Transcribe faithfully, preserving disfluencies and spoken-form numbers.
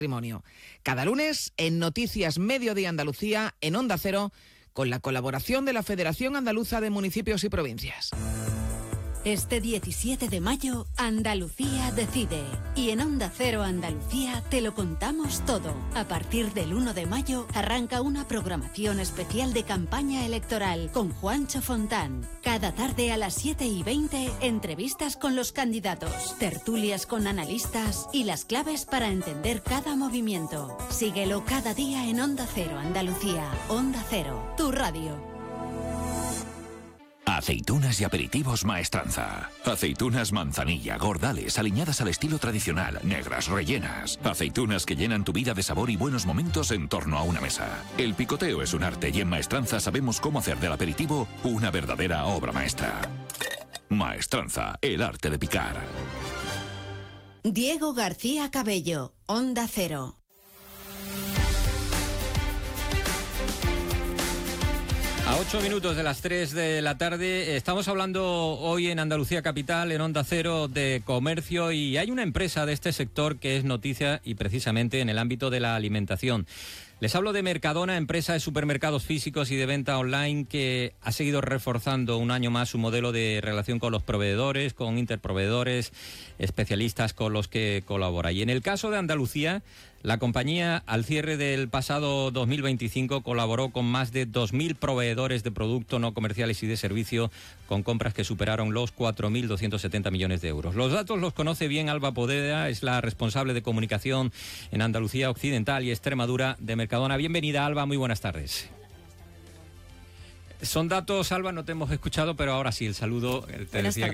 patrimonio. Cada lunes en Noticias Mediodía Andalucía, en Onda Cero, con la colaboración de la Federación Andaluza de Municipios y Provincias. Este diecisiete de mayo, Andalucía decide. Y en Onda Cero Andalucía te lo contamos todo. A partir del uno de mayo arranca una programación especial de campaña electoral con Juancho Fontán. Cada tarde a las siete y veinte, entrevistas con los candidatos, tertulias con analistas y las claves para entender cada movimiento. Síguelo cada día en Onda Cero Andalucía. Onda Cero, tu radio. Aceitunas y aperitivos Maestranza. Aceitunas manzanilla, gordales, aliñadas al estilo tradicional, negras, rellenas. Aceitunas que llenan tu vida de sabor y buenos momentos en torno a una mesa. El picoteo es un arte y en Maestranza sabemos cómo hacer del aperitivo una verdadera obra maestra. Maestranza, el arte de picar. Diego García Cabello, Onda Cero. A ocho minutos de las tres de la tarde, estamos hablando hoy en Andalucía Capital, en Onda Cero, de comercio, y hay una empresa de este sector que es noticia y precisamente en el ámbito de la alimentación. Les hablo de Mercadona, empresa de supermercados físicos y de venta online que ha seguido reforzando un año más su modelo de relación con los proveedores, con interproveedores, especialistas con los que colabora. Y en el caso de Andalucía, la compañía al cierre del pasado dos mil veinticinco colaboró con más de dos mil proveedores de productos no comerciales y de servicio, con compras que superaron los cuatro mil doscientos setenta millones de euros. Los datos los conoce bien Alba Podeda, es la responsable de comunicación en Andalucía Occidental y Extremadura de Mercadona. Bienvenida, Alba, muy buenas tardes. Son datos, Alba, no te hemos escuchado, pero ahora sí, el saludo, te decía